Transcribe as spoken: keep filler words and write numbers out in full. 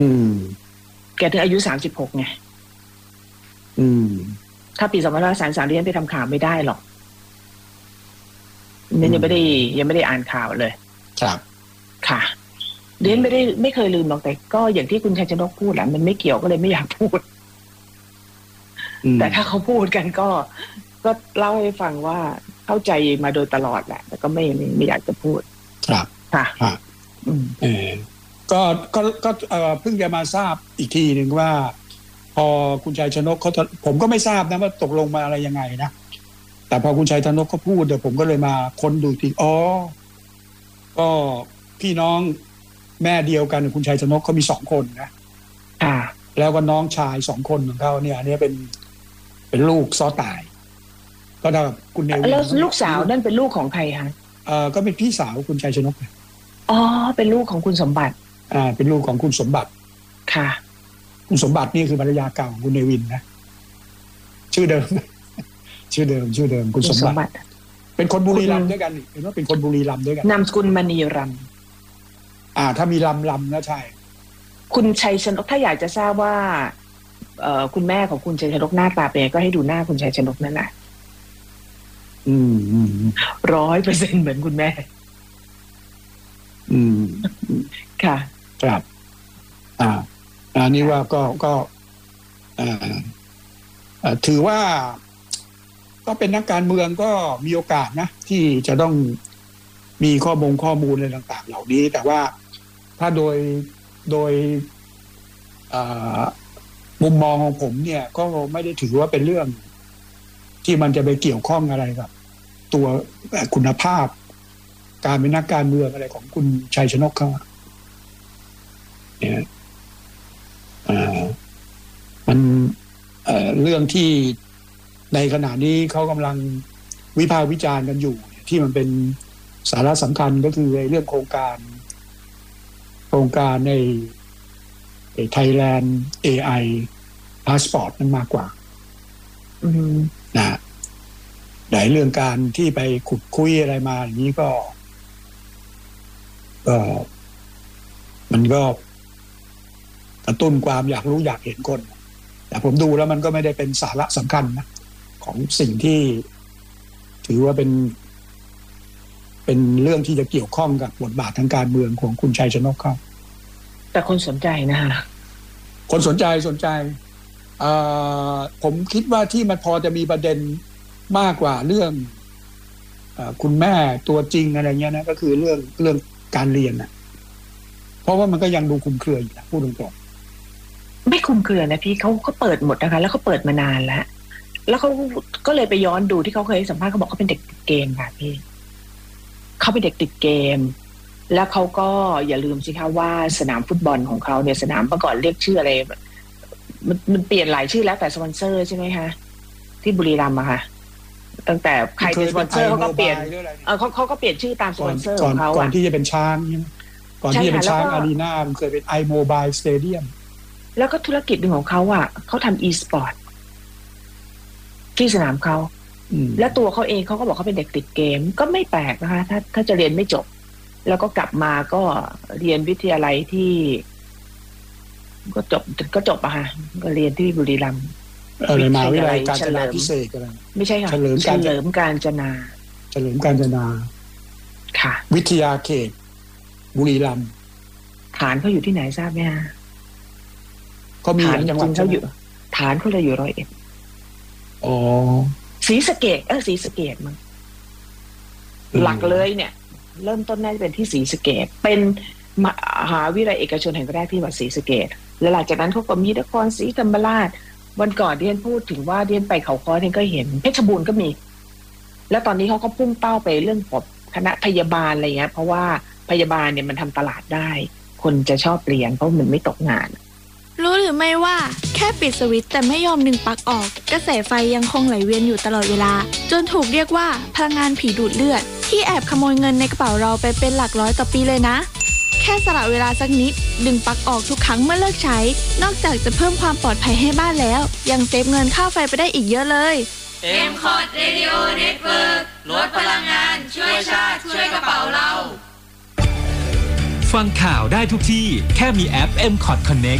อืมแกถึงอายุสามสิบหกไงอืมถ้าปีสองพันห้าร้อยสามสิบสามเรียนไปทำข่าวไม่ได้หรอกเรียนยังไม่ได้ยังไม่ได้อ่านข่าวเลยครับค่ะเรียนไม่ได้ไม่เคยลืมหรอกแต่ก็อย่างที่คุณชัยชนกพูดแหละมันไม่เกี่ยวก็เลยไม่อยากพูดแต่ถ้าเขาพูดกันก็ก็เล่าให้ฟังว่าเข้าใจมาโดยตลอดแหละแต่ก็ไม่ไม่ไม่อยากจะพูดครับค่ะเออก็ก็ก็เอ่อเพิ่งจะมาทราบอีกทีหนึ่งว่าพอคุณชัยชนกเขาผมก็ไม่ทราบนะว่าตกลงมาอะไรยังไงนะแต่พอคุณชัยชนกเขาพูดเดี๋ยวผมก็เลยมาค้นดูทีอ๋อก็พี่น้องแม่เดียวกันคุณชัยชนกเขามีสองคนนะอ่าแล้วก็น้องชายสองคนของเขาเนี่ยอันนี้เป็นเป็นลูกซ้อตายก็ได้คุณเนวินแล้วลูกสาวนั่นเป็นลูกของใครคะเอ่อก็เป็นพี่สาวคุณชัยชนกอ๋อเป็นลูกของคุณสมบัติอ่าเป็นลูกของคุณสมบัติค่ะคุณสมบัตินี่คือภรรยาเก่าของคุณเนวินนะชื่อเดิมชื่อเดิมชื่อเดิมคุณสมบัติเป็นคนบุรีรัมย์ด้วยกันเห็นว่าเป็นคนบุรีรัมย์ด้วยกันนามสกุลมณีรัมย์อ่าถ้ามีลำลำนะใช่คุณชัยชนกถ้าอยากจะทราบว่าเอ่อคุณแม่ของคุณชัยชนกหน้าตาเป็นก็ให้ดูหน้าคุณชัยชนกนั่นแหละอืมอืมร้อยเปอร์เซ็นต์เหมือนคุณแม่อืมค่ะครับอ่าอันนี้ว่าก็ก็อ่าถือว่าก็เป็นนักการเมืองก็มีโอกาสนะที่จะต้องมีข้อมูลข้อมูลอะไรต่างๆเหล่านี้แต่ว่าถ้าโดยโดยมุมมองของผมเนี่ยก็ไม่ได้ถือว่าเป็นเรื่องที่มันจะไปเกี่ยวข้องอะไรกับตัวคุณภาพการเป็นนักการเมืองอะไรของคุณชัยชนกเขาเนี่ยมันเอ่อเรื่องที่ในขณะนี้เขากำลังวิพากษ์วิจารณ์กันอยู่ที่มันเป็นสาระสำคัญก็คือเรื่องโครงการโครงการใน Thailand เอ ไอ Passport นั้นมากกว่านะหลายเรื่องการที่ไปขุดคุยอะไรมาอย่างนี้ก็ก็มันก็กระตุ้นความอยากรู้อยากเห็นคนแต่ผมดูแล้วมันก็ไม่ได้เป็นสาระสำคัญนะของสิ่งที่ถือว่าเป็นเป็นเรื่องที่จะเกี่ยวข้องกับบทบาททางการเมืองของคุณชัยชนกเขาแต่คนสนใจนะคะคนสนใจสนใจผมคิดว่าที่มันพอจะมีประเด็นมากกว่าเรื่องคุณแม่ตัวจริงอะไรเงี้ยนะก็คือเรื่องเรื่องการเรียนนะเพราะว่ามันก็ยังดูคลุมเครืออยู่นะพูดตรงๆไม่คลุมเครือนะพี่เขาเขาเปิดหมดนะคะแล้วเขาเปิดมานานแล้วแล้วเขาก็เลยไปย้อนดูที่เขาเคยสัมภาษณ์เขาบอกเขาเป็นเด็กติดเกมค่ะพี่เขาเป็นเด็กติดเกมแล้วเขาก็อย่าลืมสิคะว่าสนามฟุตบอลของเขาเนี่ยสนามเมื่อก่อนเรียกชื่ออะไรมันมันเปลี่ยนหลายชื่อแล้วแต่สปอนเซอร์ใช่ไหมคะที่บุรีรัมย์อะค่ะตั้งแต่ใครเป็นสปอนเซอร์เขาก็เปลี่ยนเออเขาเขาก็เปลี่ยนชื่อตามสปอนเซอร์ของเขาก่อนที่จะเป็นช้างก่อนที่จะเป็นช้างอารีนามันเคยเป็น iMobile Stadium แล้วก็ธุรกิจหนึ่งของเขาอ่ะเขาทำ e-sport ที่สนามเขาและตัวเขาเองเขาก็บอกเขาเป็นเด็กติดเกมก็ไม่แปลกนะคะถ้าถ้าจะเรียนไม่จบแล้วก็กลับมาก็เรียนวิทยาลัยที่ก็จบก็จบอะค่ะก็เรียนที่บุรีรัมย์วิทยาลัยการจนาพิเศษอะไรไม่ใช่ค่ะเฉลิมการจนาเฉลิมการจนาค่ะวิทยาเขตบุรีรัมย์ฐานเขาอยู่ที่ไหนทราบไหมฮะเขามีจังหวัดเขาอยู่ฐานเขาเลยอยู่ร้อยเอ็ดอ๋อศรีสะเกษเออศรีสะเกษมั้งหลักเลยเนี่ยเริ่มต้นน่าจะเป็นที่ศรีสะเกษเป็นมหาวิทยาลัยเอกชนแห่งแรกที่วัดศรีสะเกษแล้วหลังจากนั้นเขาก็มีนครศรีธรรมราชวันก่อนเรียนพูดถึงว่าเรียนไปเขาค้อเรียนก็เห็นเพชรบูรณ์ก็มีแล้วตอนนี้เขาก็พุ่งเป้าไปเรื่องของคณะพยาบาลอะไรเงี้ยเพราะว่าพยาบาลเนี่ยมันทำตลาดได้คนจะชอบเรียนเพราะมันไม่ตกงานรู้หรือไม่ว่าแค่ปิดสวิตช์แต่ไม่ยอมดึงปลั๊กออกกระแสไฟยังคงไหลเวียนอยู่ตลอดเวลาจนถูกเรียกว่าพลังงานผีดูดเลือดที่แอบขโมยเงินในกระเป๋าเราไปเป็นหลักร้อยต่อปีเลยนะแค่สละเวลาสักนิดดึงปลั๊กออกทุกครั้งเมื่อเลิกใช้นอกจากจะเพิ่มความปลอดภัยให้บ้านแล้วยังเซฟเงินค่าไฟไปได้อีกเยอะเลยเอ็ม คอร์ด Radio Network ลดพลังงานช่วยชาติช่วยกระเป๋าเราฟังข่าวได้ทุกที่แค่มีแอป เอ็ม คอท Connect